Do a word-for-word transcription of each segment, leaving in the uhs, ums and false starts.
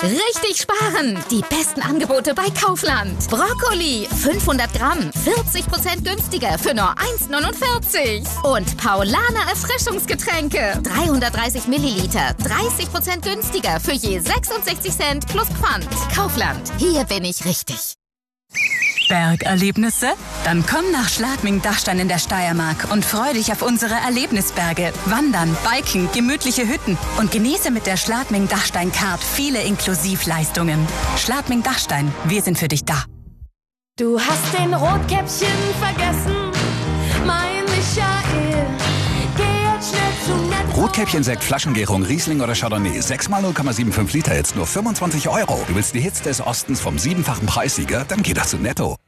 Richtig sparen! Die besten Angebote bei Kaufland. Brokkoli fünfhundert Gramm, vierzig Prozent günstiger für nur eins neunundvierzig. Und Paulaner Erfrischungsgetränke, dreihundertdreißig Milliliter, dreißig Prozent günstiger für je sechsundsechzig Cent plus Pfand. Kaufland, hier bin ich richtig. Bergerlebnisse? Dann komm nach Schladming-Dachstein in der Steiermark und freu dich auf unsere Erlebnisberge. Wandern, Biken, gemütliche Hütten und genieße mit der Schladming-Dachstein-Card viele Inklusivleistungen. Schladming-Dachstein, wir sind für dich da. Du hast den Rotkäppchen vergessen, mein Michael. Geh jetzt schnell zu Netto. Rotkäppchen, Sekt, Flaschengärung, Riesling oder Chardonnay. sechs mal null Komma fünfundsiebzig Liter, jetzt nur fünfundzwanzig Euro. Du willst die Hits des Ostens vom siebenfachen Preissieger? Dann geh doch zu Netto.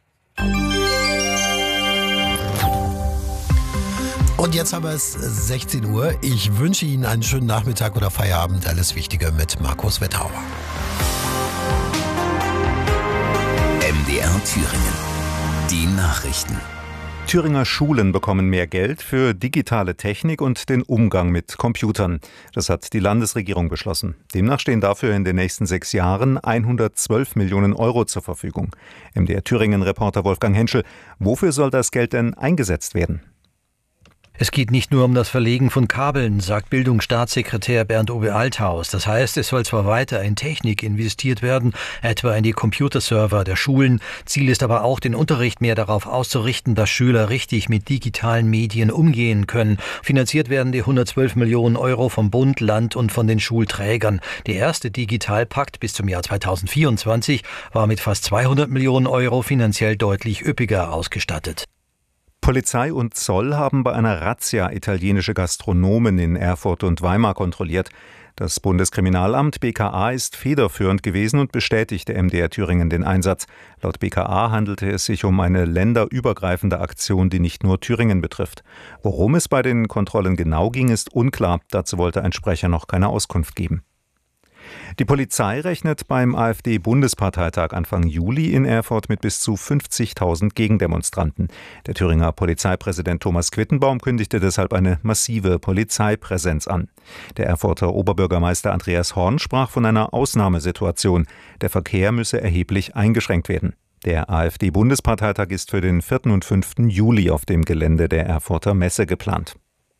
Und jetzt haben wir es sechzehn Uhr. Ich wünsche Ihnen einen schönen Nachmittag oder Feierabend. Alles Wichtige mit Markus Wetthauer. M D R Thüringen. Die Nachrichten. Thüringer Schulen bekommen mehr Geld für digitale Technik und den Umgang mit Computern. Das hat die Landesregierung beschlossen. Demnach stehen dafür in den nächsten sechs Jahren hundertzwölf Millionen Euro zur Verfügung. M D R Thüringen-Reporter Wolfgang Henschel, wofür soll das Geld denn eingesetzt werden? Es geht nicht nur um das Verlegen von Kabeln, sagt Bildungsstaatssekretär Bernd Obe-Althaus. Das heißt, es soll zwar weiter in Technik investiert werden, etwa in die Computerserver der Schulen. Ziel ist aber auch, den Unterricht mehr darauf auszurichten, dass Schüler richtig mit digitalen Medien umgehen können. Finanziert werden die hundertzwölf Millionen Euro vom Bund, Land und von den Schulträgern. Der erste Digitalpakt bis zum Jahr zweitausendvierundzwanzig war mit fast zweihundert Millionen Euro finanziell deutlich üppiger ausgestattet. Polizei und Zoll haben bei einer Razzia italienische Gastronomen in Erfurt und Weimar kontrolliert. Das Bundeskriminalamt B K A ist federführend gewesen und bestätigte M D R Thüringen den Einsatz. Laut B K A handelte es sich um eine länderübergreifende Aktion, die nicht nur Thüringen betrifft. Worum es bei den Kontrollen genau ging, ist unklar. Dazu wollte ein Sprecher noch keine Auskunft geben. Die Polizei rechnet beim AfD-Bundesparteitag Anfang Juli in Erfurt mit bis zu fünfzigtausend Gegendemonstranten. Der Thüringer Polizeipräsident Thomas Quittenbaum kündigte deshalb eine massive Polizeipräsenz an. Der Erfurter Oberbürgermeister Andreas Horn sprach von einer Ausnahmesituation. Der Verkehr müsse erheblich eingeschränkt werden. Der AfD-Bundesparteitag ist für den vierten und fünften Juli auf dem Gelände der Erfurter Messe geplant.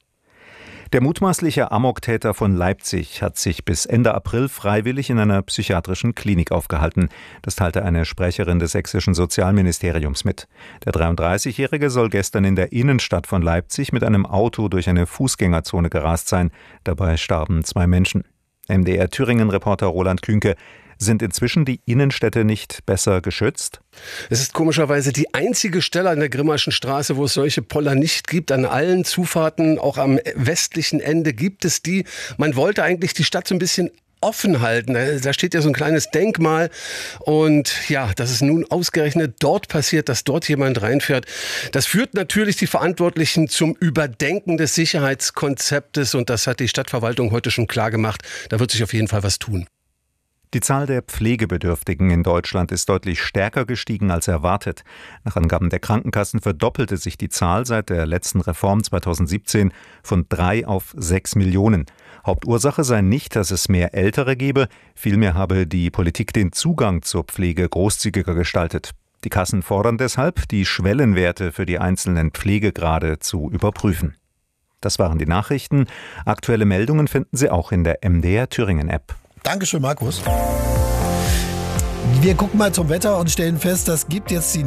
Der mutmaßliche Amoktäter von Leipzig hat sich bis Ende April freiwillig in einer psychiatrischen Klinik aufgehalten. Das teilte eine Sprecherin des sächsischen Sozialministeriums mit. Der dreiunddreißigjährige soll gestern in der Innenstadt von Leipzig mit einem Auto durch eine Fußgängerzone gerast sein. Dabei starben zwei Menschen. M D R Thüringen-Reporter Roland Künke. Sind inzwischen die Innenstädte nicht besser geschützt? Es ist komischerweise die einzige Stelle an der Grimmerschen Straße, wo es solche Poller nicht gibt. An allen Zufahrten, auch am westlichen Ende, gibt es die. Man wollte eigentlich die Stadt so ein bisschen offen halten. Da steht ja so ein kleines Denkmal. Und ja, dass es nun ausgerechnet dort passiert, dass dort jemand reinfährt, das führt natürlich die Verantwortlichen zum Überdenken des Sicherheitskonzeptes. Und das hat die Stadtverwaltung heute schon klar gemacht. Da wird sich auf jeden Fall was tun. Die Zahl der Pflegebedürftigen in Deutschland ist deutlich stärker gestiegen als erwartet. Nach Angaben der Krankenkassen verdoppelte sich die Zahl seit der letzten Reform zweitausendsiebzehn von drei auf sechs Millionen. Hauptursache sei nicht, dass es mehr Ältere gebe, vielmehr habe die Politik den Zugang zur Pflege großzügiger gestaltet. Die Kassen fordern deshalb, die Schwellenwerte für die einzelnen Pflegegrade zu überprüfen. Das waren die Nachrichten. Aktuelle Meldungen finden Sie auch in der M D R Thüringen App. Dankeschön, Markus. Wir gucken mal zum Wetter und stellen fest, das gibt jetzt die